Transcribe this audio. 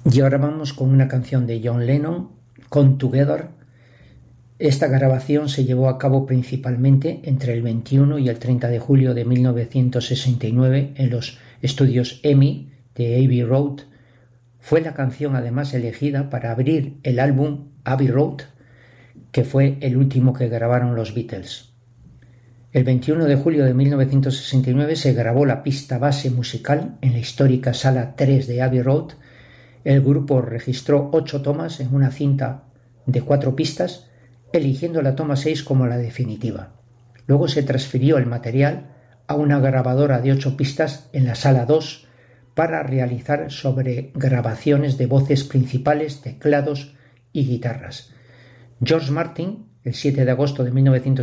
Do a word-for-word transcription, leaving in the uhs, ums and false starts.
Y ahora vamos con una canción de John Lennon, Come Together. Esta grabación se llevó a cabo principalmente entre el veintiuno y el treinta de julio de mil novecientos sesenta y nueve en los estudios EMI de Abbey Road. Fue la canción además elegida para abrir el álbum Abbey Road, que fue el último que grabaron los Beatles. El veintiuno de julio de mil novecientos sesenta y nueve se grabó la pista base musical en la histórica Sala tres de Abbey Road. El grupo registró ocho tomas en una cinta de cuatro pistas, eligiendo la toma seis como la definitiva. Luego se transfirió el material a una grabadora de ocho pistas en la Sala dos para realizar sobregrabaciones de voces principales, teclados y guitarras. George Martin, el siete de agosto de mil novecientos